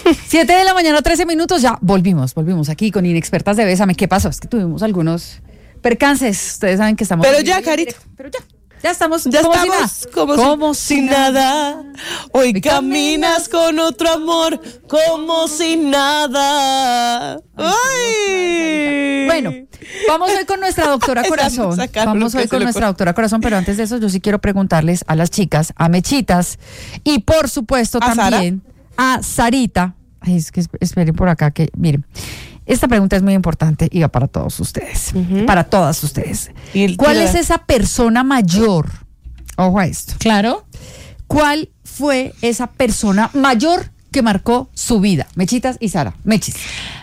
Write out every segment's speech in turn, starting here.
7 de la mañana, 13 minutos, ya volvimos aquí con Inexpertas de Bésame. ¿Qué pasó? Es que tuvimos algunos percances, ustedes saben que estamos... Pero ya, Carito. Pero ya estamos. Ya estamos como si nada. Hoy caminas con otro amor como si nada. ¡Ay! Bueno, vamos hoy con nuestra doctora Corazón. Pero antes de eso yo sí quiero preguntarles a las chicas, a Mechitas y por supuesto ¿A también a Sarita. Ay, es que esperen por acá que, miren. Esta pregunta es muy importante y va para todos ustedes, para todas ustedes. ¿Cuál es esa persona mayor? Ojo a esto. Claro. ¿Cuál fue esa persona mayor que marcó su vida? Mechitas y Sara. Mechis.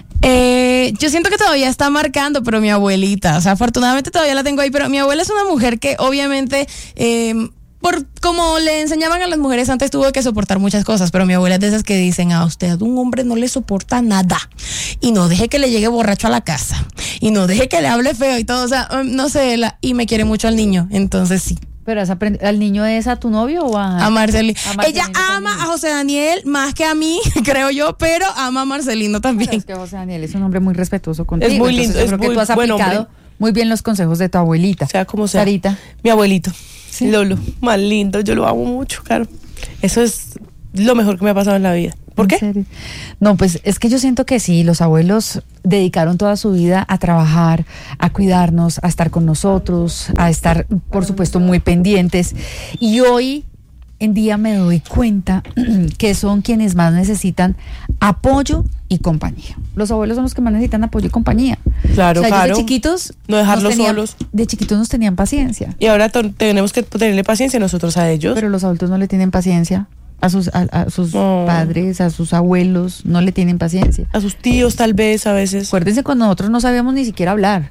Yo siento que todavía está marcando, pero mi abuelita, o sea, afortunadamente todavía la tengo ahí, pero mi abuela es una mujer que obviamente... por como le enseñaban a las mujeres antes, tuvo que soportar muchas cosas, pero mi abuela es de esas que dicen: a usted un hombre no le soporta nada y no deje que le llegue borracho a la casa y no deje que le hable feo y todo, o sea, no sé, y me quiere mucho al niño, entonces sí. ¿Pero al niño es a tu novio o a Marcelino? Ella ama a José Daniel más que a mí, creo yo, pero ama a Marcelino también. Pero es que José Daniel es un hombre muy respetuoso contigo. Es muy lindo, yo creo que tú has aplicado muy bien los consejos de tu abuelita. Sea como sea. Sarita. Mi abuelito. Sí. Lolo, más lindo, yo lo amo mucho, claro. Eso es lo mejor que me ha pasado en la vida. ¿Por qué? ¿En serio? No, pues es que yo siento que sí, los abuelos dedicaron toda su vida a trabajar, a cuidarnos, a estar con nosotros, a estar, por supuesto, muy pendientes. Y hoy en día me doy cuenta que son quienes más necesitan apoyo y compañía. Los abuelos son los que más necesitan apoyo y compañía. Claro, o sea, claro. Ellos de chiquitos no dejarlos solos. De chiquitos nos tenían paciencia. Y ahora tenemos que tenerle paciencia nosotros a ellos. Pero los adultos no le tienen paciencia. A sus padres, a sus abuelos, no le tienen paciencia. A sus tíos tal vez a veces. Acuérdense cuando nosotros no sabíamos ni siquiera hablar.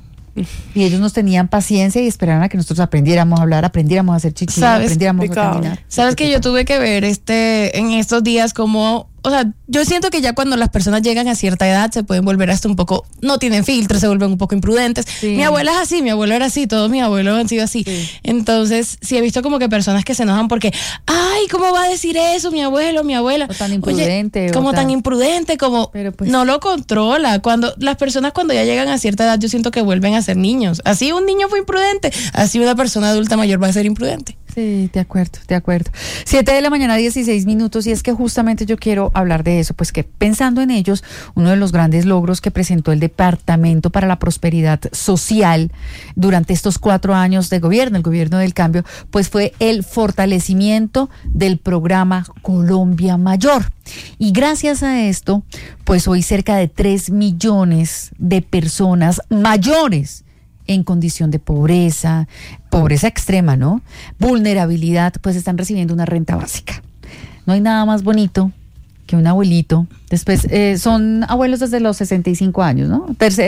Y ellos nos tenían paciencia y esperaban a que nosotros aprendiéramos a hablar, aprendiéramos a hacer chichi, aprendiéramos a caminar. Sabes que yo tuve que ver en estos días como, o sea, yo siento que ya cuando las personas llegan a cierta edad se pueden volver hasta un poco, no tienen filtro, se vuelven un poco imprudentes. Sí. Mi abuela es así, mi abuelo era así, todos mis abuelos han sido así. Sí. Entonces, sí he visto como que personas que se enojan porque, ay, ¿cómo va a decir eso mi abuelo, mi abuela? O tan imprudente. Oye, como tan imprudente, como pues, no lo controla. Cuando las personas cuando ya llegan a cierta edad, yo siento que vuelven a ser niños. Así un niño fue imprudente, así una persona adulta mayor va a ser imprudente. Sí, de acuerdo. 7 de la mañana, 16 minutos, y es que justamente yo quiero hablar de eso, pues que pensando en ellos, uno de los grandes logros que presentó el Departamento para la Prosperidad Social durante estos 4 años de gobierno, el gobierno del cambio, pues fue el fortalecimiento del programa Colombia Mayor. Y gracias a esto, pues hoy cerca de 3 millones de personas mayores en condición de pobreza extrema, ¿no? Vulnerabilidad, pues están recibiendo una renta básica. No hay nada más bonito que un abuelito. Después, son abuelos desde los 65 años, ¿no?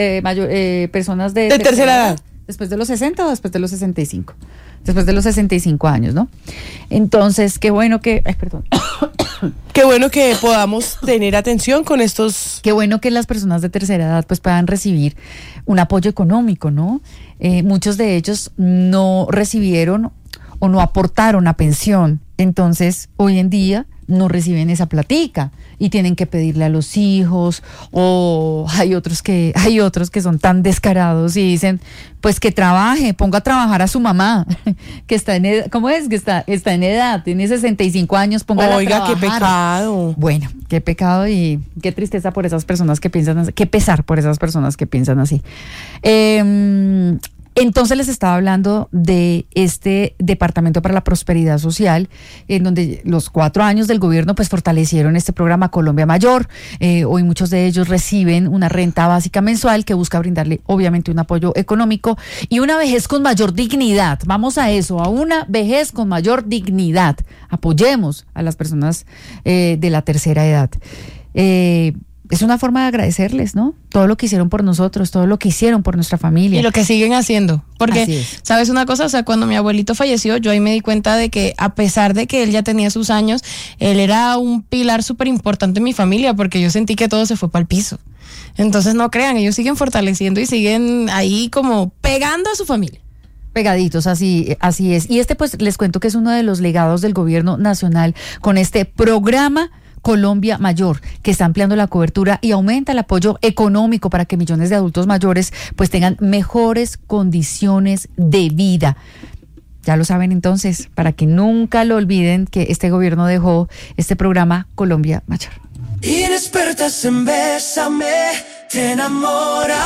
Personas de tercera edad. Después de los 60 o después de los 65. Después de los 65 años, ¿no? Entonces, qué bueno que... Ay, perdón. Qué bueno que podamos tener atención con estos... Qué bueno que las personas de tercera edad pues puedan recibir un apoyo económico, ¿no? Muchos de ellos no recibieron o no aportaron a pensión. Entonces, hoy en día no reciben esa platica y tienen que pedirle a los hijos, o hay otros que son tan descarados y dicen, pues que trabaje, ponga a trabajar a su mamá, que está en edad, ¿cómo es? Que está en edad, tiene 65 años, póngala a trabajar. Oiga, qué pecado. Bueno, qué pecado y qué tristeza por esas personas que piensan así, qué pesar por esas personas que piensan así. Entonces les estaba hablando de este Departamento para la Prosperidad Social, en donde los 4 años del gobierno pues fortalecieron este programa Colombia Mayor. Hoy muchos de ellos reciben una renta básica mensual que busca brindarle obviamente un apoyo económico y una vejez con mayor dignidad. Vamos a eso, a una vejez con mayor dignidad. Apoyemos a las personas de la tercera edad. Es una forma de agradecerles, ¿no? Todo lo que hicieron por nosotros, todo lo que hicieron por nuestra familia. Y lo que siguen haciendo. Porque, ¿sabes una cosa? O sea, cuando mi abuelito falleció, yo ahí me di cuenta de que a pesar de que él ya tenía sus años, él era un pilar súper importante en mi familia, porque yo sentí que todo se fue para el piso. Entonces, no crean, ellos siguen fortaleciendo y siguen ahí como pegando a su familia. Pegaditos, así es. Y pues les cuento que es uno de los legados del gobierno nacional con este programa Colombia Mayor, que está ampliando la cobertura y aumenta el apoyo económico para que millones de adultos mayores pues tengan mejores condiciones de vida. Ya lo saben entonces, para que nunca lo olviden que este gobierno dejó este programa Colombia Mayor. Inexpertas en Bésame, te enamora.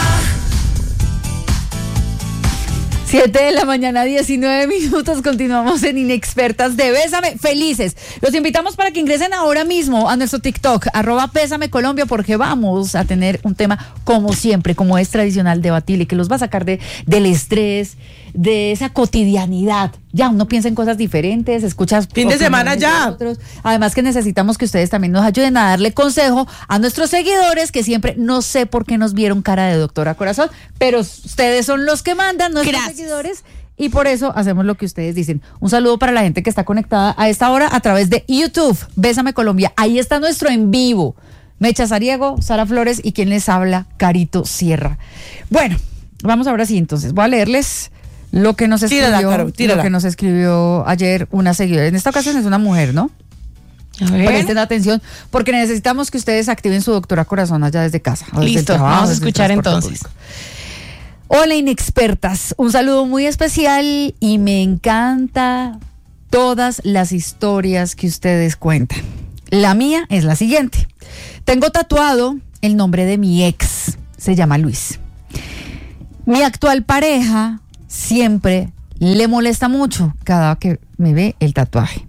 7 de la mañana, 19 minutos. Continuamos en Inexpertas de Bésame. Felices. Los invitamos para que ingresen ahora mismo a nuestro TikTok, @Bésame Colombia, porque vamos a tener un tema, como siempre, como es tradicional, debatible, que los va a sacar del estrés, de esa cotidianidad. Ya uno piensa en cosas diferentes, escucha fin de semana ya. Además que necesitamos que ustedes también nos ayuden a darle consejo a nuestros seguidores, que siempre no sé por qué nos vieron cara de doctora corazón, pero ustedes son los que mandan, nuestros seguidores, y por eso hacemos lo que ustedes dicen. Un saludo para la gente que está conectada a esta hora a través de YouTube, Bésame Colombia. Ahí está nuestro en vivo. Mecha Sariego, Sara Flores y quien les habla, Carito Sierra. Bueno, vamos ahora sí, entonces voy a leerles lo que nos escribió, tírala. Lo que nos escribió ayer una seguidora. En esta ocasión es una mujer, ¿no? A ver. Presten atención, porque necesitamos que ustedes activen su doctora corazón allá desde casa. Listo, vamos a escuchar entonces. Hola, inexpertas. Un saludo muy especial y me encanta todas las historias que ustedes cuentan. La mía es la siguiente. Tengo tatuado el nombre de mi ex. Se llama Luis. Mi actual pareja siempre le molesta mucho cada que me ve el tatuaje.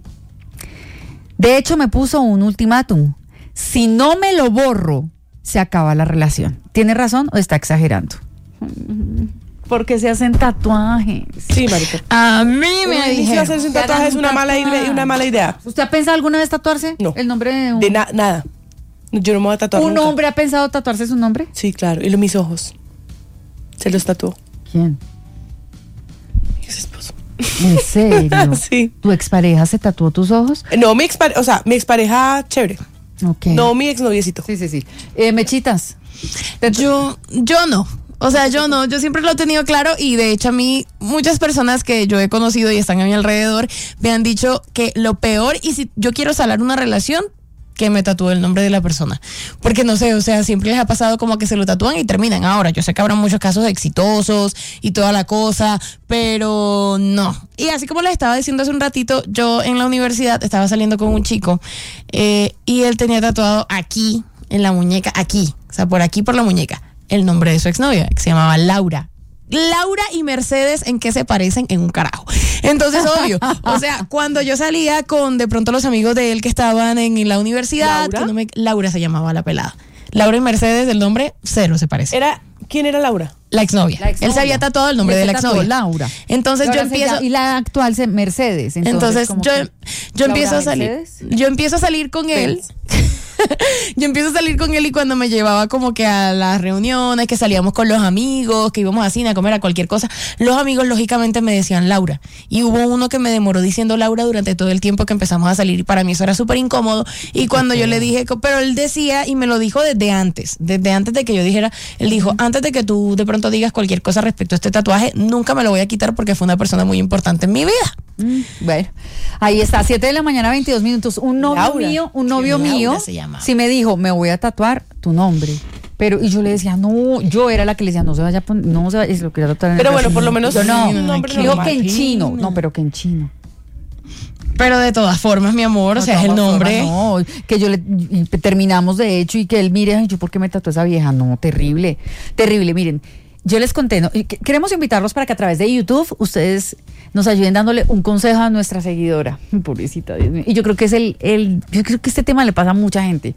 De hecho, me puso un ultimátum. Si no me lo borro, se acaba la relación. ¿Tiene razón o está exagerando? ¿Por qué se hacen tatuajes? Sí, marica. A mí me dijeron. Hacerse un tatuaje es una mala idea. ¿Usted ha pensado alguna vez tatuarse? No. El nombre de un... nada. Yo no me voy a tatuar ¿Un nunca. hombre ha pensado tatuarse su nombre? Sí, claro. Y mis ojos. Se los tatuó. ¿Quién? Mi ex esposo. ¿En serio? Sí. ¿Tu expareja se tatuó tus ojos? No, mi expareja chévere. Okay. No, mi exnoviecito. Sí. Mechitas. Yo no. O sea, yo no, yo siempre lo he tenido claro y de hecho a mí muchas personas que yo he conocido y están a mi alrededor me han dicho que lo peor, y si yo quiero salar una relación, que me tatúe el nombre de la persona. Porque no sé, o sea, siempre les ha pasado como que se lo tatúan y terminan. Ahora, yo sé que habrá muchos casos exitosos y toda la cosa, pero no. Y así como les estaba diciendo hace un ratito, yo en la universidad estaba saliendo con un chico y él tenía tatuado aquí, en la muñeca, aquí, o sea, por aquí, por la muñeca, el nombre de su exnovia, que se llamaba Laura. Laura y Mercedes, ¿en qué se parecen? En un carajo. Entonces, obvio, o sea, cuando yo salía con de pronto los amigos de él que estaban en la universidad, Laura se llamaba la pelada. Laura y Mercedes, el nombre, cero se parece. ¿Quién era Laura? La exnovia. Él se había tatuado el nombre de la exnovia. Laura. Entonces yo empiezo... Y la actual Mercedes. Entonces yo empiezo a salir. Mercedes. Yo empiezo a salir con él. Yo empiezo a salir con él y cuando me llevaba como que a las reuniones, que salíamos con los amigos, que íbamos a cine a comer, a cualquier cosa, los amigos lógicamente me decían Laura. Y hubo uno que me demoró diciendo Laura durante todo el tiempo que empezamos a salir y para mí eso era súper incómodo. Y cuando yo le dije, pero él decía y me lo dijo desde antes de que yo dijera, él dijo, antes de que tú de pronto digas cualquier cosa respecto a este tatuaje, nunca me lo voy a quitar porque fue una persona muy importante en mi vida. Bueno, ahí está, 7 de la mañana, 22 minutos. Un novio mío, sí me dijo, me voy a tatuar tu nombre. Pero, y yo le decía, no, yo era la que le decía, no se vaya a poner, no se vaya, lo quería tatuar en pero el bueno, brazo. por lo menos yo no, un nombre dijo normal. que en chino, no, pero que en chino. Pero de todas formas, mi amor, o sea, es el nombre. No, que yo y terminamos de hecho y que él mire, ay, yo por qué me tatué esa vieja, no, terrible, miren. Yo les conté, ¿no? Queremos invitarlos para que a través de YouTube ustedes nos ayuden dándole un consejo a nuestra seguidora. Pobrecita, Dios mío. Y yo creo que yo creo que este tema le pasa a mucha gente,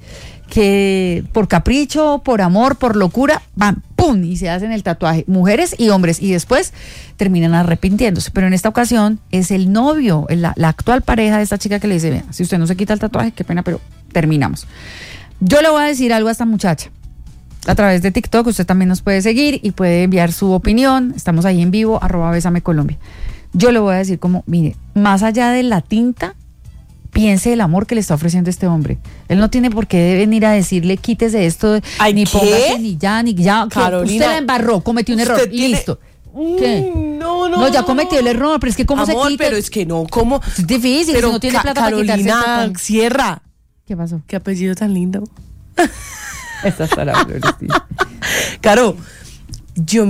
que por capricho, por amor, por locura, van, ¡pum! Y se hacen el tatuaje, mujeres y hombres, y después terminan arrepintiéndose. Pero en esta ocasión es el novio, la actual pareja de esta chica que le dice, vea, si usted no se quita el tatuaje, qué pena, pero terminamos. Yo le voy a decir algo a esta muchacha. A través de TikTok usted también nos puede seguir y puede enviar su opinión. Estamos ahí en vivo, @Bésame Colombia. Yo le voy a decir como, mire, más allá de la tinta, piense el amor que le está ofreciendo este hombre. Él no tiene por qué venir a decirle, quítese esto, ni póngase, ni ya. Carolina, usted la embarró, cometió un error, listo. ¿Qué? No, ya cometió el error, pero es que ¿cómo amor, se quita? pero es que no, ¿cómo? Es difícil, pero si no tiene plata para quitarse Carolina, esto. cierra. ¿Qué pasó? Qué apellido tan lindo. Esta es Sara Florestina. Caro, yo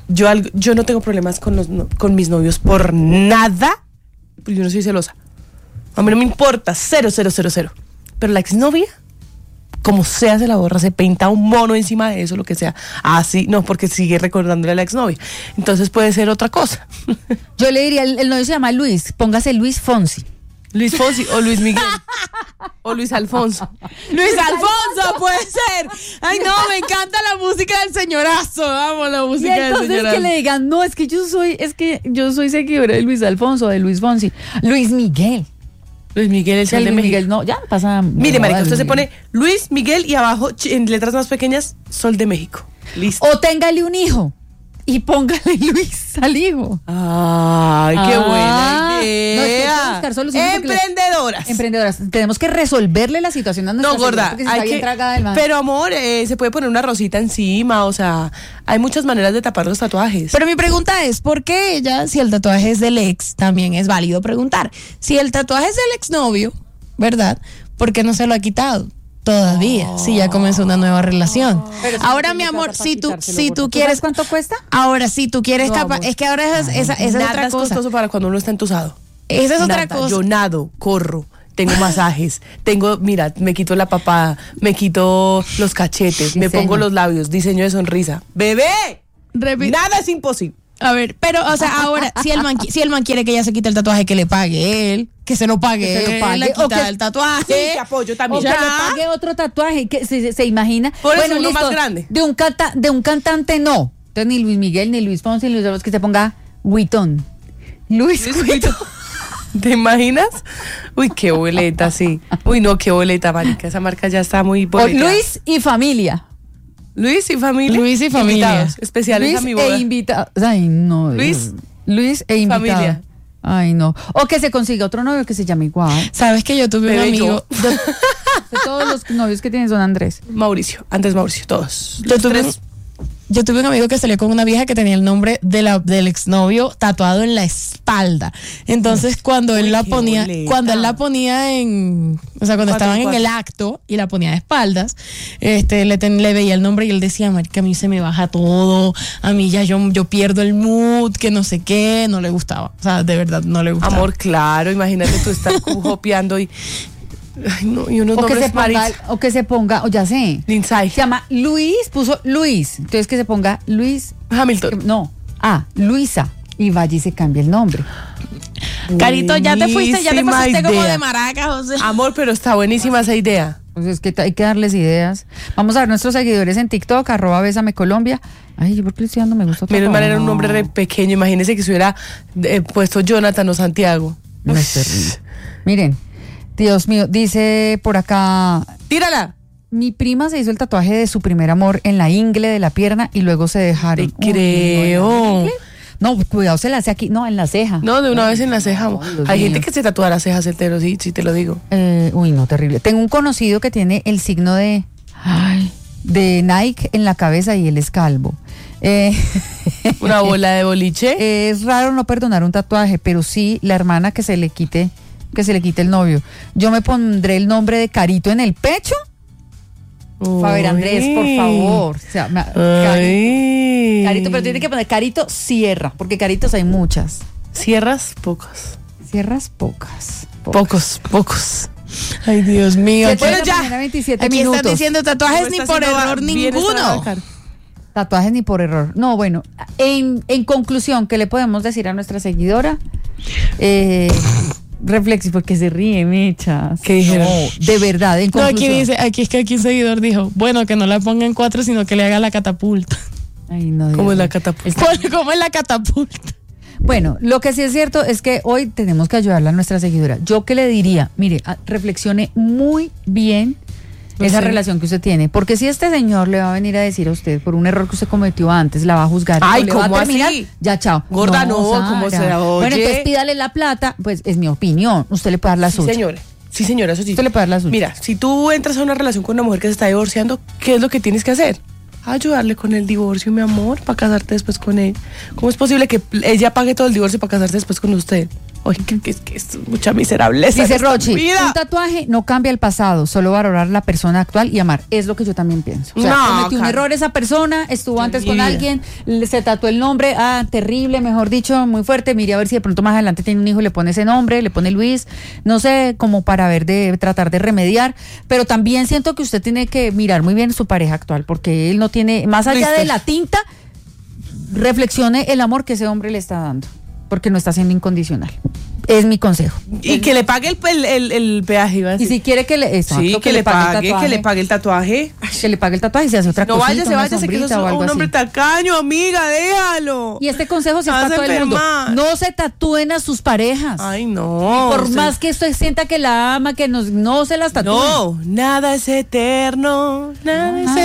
no tengo problemas con mis novios por nada, porque yo no soy celosa. A mí no me importa, 0. Pero la exnovia, como sea, se la borra, se pinta un mono encima de eso, lo que sea. Así, no, porque sigue recordándole a la exnovia. Entonces puede ser otra cosa. Yo le diría, el novio se llama Luis, póngase Luis Fonsi. Luis Fonsi o Luis Miguel. O Luis Alfonso. Luis Alfonso, puede ser. Ay, no, me encanta la música del señorazo. Vamos, la Y música del entonces señorazo. que le digan, no, es que yo soy seguidora de Luis Alfonso, de Luis Fonsi. Luis Miguel. Luis Miguel, el Ya Sol de Luis México. Miguel, no, ya pasa. Mire, no, marica, Luis usted se Miguel. pone Luis Miguel y abajo, en letras más pequeñas, Sol de México. Listo. O téngale un hijo y póngale Luis al hijo. Ay, qué buena No, es que hay que idea. buscar soluciones porque Emprendedoras. Emprendedoras, tenemos que resolverle la situación a nuestra No, gorda, señora porque se está bien tragada del man. pero amor, se puede poner una rosita encima, o sea, hay muchas maneras de tapar los tatuajes. Pero mi pregunta es, ¿por qué ella, si el tatuaje es del ex, también es válido preguntar? Si el tatuaje es del exnovio, ¿verdad? ¿Por qué no se lo ha quitado? Todavía, si ya comenzó una nueva relación. Pero si Ahora, no mi tiene amor, plata para si tú quitárselo, quieres, ¿sabes cuánto cuesta? ahora si tú quieres No, capa, amor. es que ahora esa es Nada otra es cosa. costoso para cuando uno está entusado. Esa es otra Nada. cosa. Yo nado, corro, tengo masajes, mira, me quito la papada, me quito los cachetes, me Diseño. pongo los labios, diseño de sonrisa. ¡Bebé! Nada es imposible. A ver, pero, o sea, ahora, si el man quiere que ella se quite el tatuaje, que le pague él, que se lo pague, Que se lo él, pague, le o quita que- el tatuaje. Sí, te apoyo O también. que Ya. le pague otro tatuaje, que se imagina. Por eso bueno, uno listo, más grande. De un cantante no. Entonces ni Luis Miguel, ni Luis Fonsi, ni Luis Alfonso, que se ponga Vuitton. Luis Vuitton. ¿Te imaginas? Uy, qué boleta, sí. Uy, no, qué boleta, marica. Esa marca ya está muy O boleta. Luis y familia. Luis y familia. Luis y familia. Invitados especiales Luis a mi boda. e invitados. Ay, no. Luis. Luis e invitados. Familia. Ay, no. O que se consiga otro novio que se llame igual. Sabes que yo tuve un Bebé, amigo. Todos los novios que tienen son Andrés. Mauricio, Andrés Mauricio, todos. Yo Los tuve, tres. yo tuve un amigo que salió con una vieja que tenía el nombre del exnovio tatuado en la espalda. Entonces, cuando él la qué ponía, boleta. cuando él la ponía en, o sea, cuando estaban en el acto y la ponía de espaldas, le veía el nombre y él decía, marica, a mí se me baja todo, a mí ya yo pierdo el mood, que no sé qué, no le gustaba. O sea, de verdad, no le gustaba. Amor, claro, imagínate tú estar jopeando y. Ay, no, y unos O que nombres se ponga, Maris. o que se ponga, o ya sé. Lindsay. Se llama Luis, puso Luis. Entonces que se ponga Luis. Hamilton. No. Luisa. Y vaya y se cambia el nombre. Carito, ya te pusiste Buenísima como idea. de maracas, José. Amor, pero está buenísima esa idea. Pues es que hay que darles ideas. Vamos a ver nuestros seguidores en TikTok, @BésameColombia. Ay, ¿yo por qué le estoy dando me gusta? Menos mal era un nombre re pequeño. Imagínese que se hubiera puesto Jonathan o Santiago. No, es terrible. Miren, Dios mío, dice por acá, ¡Tírala! mi prima se hizo el tatuaje de su primer amor en la ingle de la pierna y luego se dejaron. Te creo. No, cuidado, se la hace aquí, no, en la ceja. No, de una vez en la ceja. amor. Ay, Dios Hay mío. gente que se tatúa las cejas, sí, sí te lo digo. Uy, no, terrible. Tengo un conocido que tiene el signo de Nike en la cabeza y él es calvo. Una bola de boliche. Es raro no perdonar un tatuaje, pero sí la hermana que se le quite el novio. Yo me pondré el nombre de Carito en el pecho. Faber Andrés, por favor. O sea, Ay. Carito, pero tiene que poner Carito Sierra, porque Caritos hay muchas. Cierras pocos. Sierras pocas. Pocos. Ay, Dios mío. Bueno, ya. 27 Aquí minutos. están diciendo tatuajes No ni está por haciendo error bien esta ninguno. cara. Tatuajes ni por error. No, bueno, en conclusión, ¿qué le podemos decir a nuestra seguidora? Reflexi, porque se ríe, Mechas. ¿Qué dijeron? No, de verdad, en No, aquí conclusión. dice, aquí un seguidor dijo, bueno, que no la ponga en 4, sino que le haga la catapulta. Ay, no, Dios ¿Cómo es la mío. catapulta? ¿Cómo es la catapulta? Bueno, lo que sí es cierto es que hoy tenemos que ayudarle a nuestra seguidora. Yo que le diría, mire, reflexione muy bien esa Sí. relación que usted tiene, porque si este señor le va a venir a decir a usted por un error que usted cometió antes, la va a juzgar, Ay, o le va a ¿cómo terminar, así? ya chao. Gorda, no, ¿cómo Sara. se la oye? Bueno, entonces pídale la plata, pues es mi opinión, usted le puede dar la Sí, suya. señora. Sí, señora, eso sí. Usted le puede dar la suya. Mira, si tú entras a una relación con una mujer que se está divorciando, ¿qué es lo que tienes que hacer? Ayudarle con el divorcio, mi amor, para casarte después con él. ¿Cómo es posible que ella pague todo el divorcio para casarse después con usted? Oye, que esto es mucha miserableza. Dice en esta Rochi, vida. un tatuaje no cambia el pasado, solo valorar la persona actual y amar. Es lo que yo también pienso. O sea, No, cometió un Karen. error esa persona, estuvo antes con vida. alguien, se tatuó el nombre, terrible, mejor dicho, muy fuerte. Mire a ver si de pronto más adelante tiene un hijo y le pone ese nombre, le pone Luis, no sé, como para ver tratar de remediar. Pero también siento que usted tiene que mirar muy bien su pareja actual, porque él no tiene, más allá Listo. de la tinta, reflexione el amor que ese hombre le está dando, porque no está siendo incondicional. Es mi consejo. Y que le pague el peaje, iba a Y decir. si quiere que le, exacto, Sí, que le pague el tatuaje. que le pague el tatuaje y se hace otra No cosa. váyase, que eso es un hombre tacaño, amiga, déjalo. Y este consejo se Te es vas para a todo el mundo. enfermar. No se tatúen a sus parejas. Ay, no. Por usted- más que usted sienta que la ama, que no se las tatúen. No, nada es eterno, nada es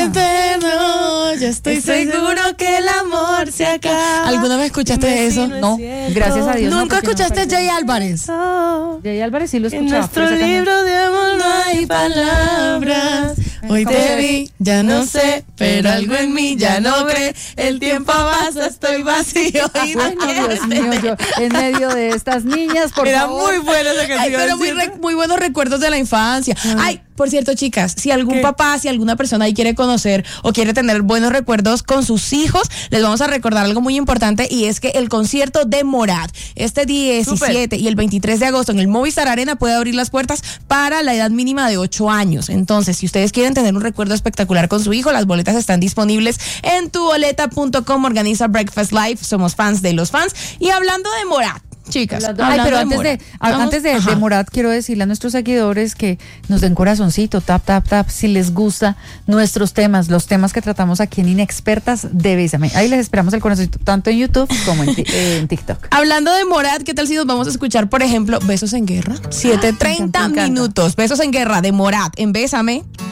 Eterno, yo estoy seguro que el amor se acaba. ¿Alguna vez escuchaste eso? No, gracias a Dios. no, ¿Nunca porque no escuchaste a me Jay Álvarez? Jay Álvarez sí lo En escuchaba. nuestro pero esa canción- libro de amor no hay palabras. Hoy ¿Cómo te se ve? vi, ya no sé, pero algo en mí ya no cree. El tiempo pasa, estoy vacío y Ay, no, Dios mío, yo en medio de estas niñas, por Era favor. muy buena esa Ay, canción. pero muy buenos recuerdos de la infancia. Ay, por cierto, chicas, si algún ¿Qué? papá, si alguna persona ahí quiere conocer o quiere tener buenos recuerdos con sus hijos, les vamos a recordar algo muy importante y es que el concierto de Morat, este 17 y el 23 de agosto en el Movistar Arena puede abrir las puertas para la edad mínima de 8 años. Entonces, si ustedes quieren tener un recuerdo espectacular con su hijo, las boletas están disponibles en tuboleta.com. Organiza Breakfast Live, somos fans de los fans. Y hablando de Morat, chicas, Ay, pero hablando antes de Ajá. Morat, quiero decirle a nuestros seguidores que nos den corazoncito, tap, tap, tap, si les gusta nuestros temas, los temas que tratamos aquí en Inexpertas de Bésame. Ahí les esperamos el corazoncito, tanto en YouTube como en TikTok. Hablando de Morat, ¿qué tal si nos vamos a escuchar, por ejemplo, Besos en Guerra? 7:30 me encanta. minutos. Besos en Guerra de Morat en Bésame.